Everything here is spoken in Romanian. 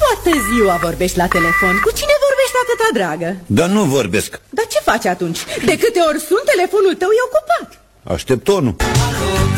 Toată ziua vorbești la telefon. Cu cine vorbești atâta, dragă? Dar nu vorbesc. Dar ce faci atunci? De câte ori sun, telefonul tău e ocupat. Aștept tonul.